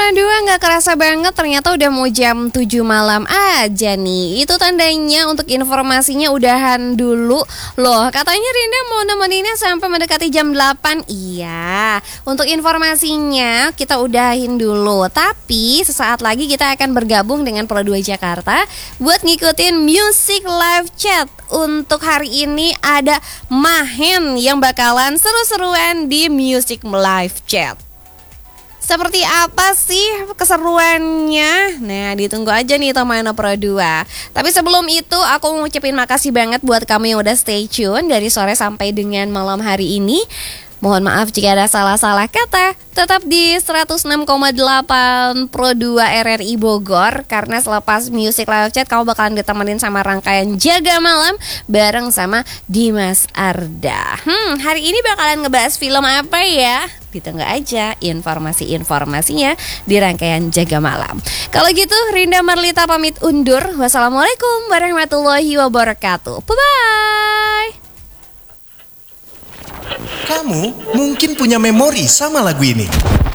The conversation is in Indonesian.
Aduh, nggak kerasa banget ternyata udah mau jam 7 malam aja nih. Itu tandanya untuk informasinya udahan dulu. Loh, katanya Rinda mau nemeninnya sampai mendekati jam 8. Iya, untuk informasinya kita udahin dulu. Tapi sesaat lagi kita akan bergabung dengan Pro 2 Jakarta buat ngikutin Music Live Chat. Untuk hari ini ada Mahen yang bakalan seru-seruan di Music Live Chat. Seperti apa sih keseruannya? Nah, ditunggu aja nih teman Pro 2. Tapi sebelum itu aku mau ngucapin makasih banget buat kamu yang udah stay tune dari sore sampai dengan malam hari ini. Mohon maaf jika ada salah-salah kata. Tetap di 106,8 Pro 2 RRI Bogor. Karena selepas Music Live Chat kamu bakalan ditemenin sama rangkaian Jaga Malam bareng sama Dimas Arda. Hari ini bakalan ngebahas film apa ya? Ditunggu aja informasi-informasinya di rangkaian Jaga Malam. Kalau gitu Rinda Marlita pamit undur. Wassalamualaikum warahmatullahi wabarakatuh. Bye-bye. Kamu mungkin punya memori sama lagu ini.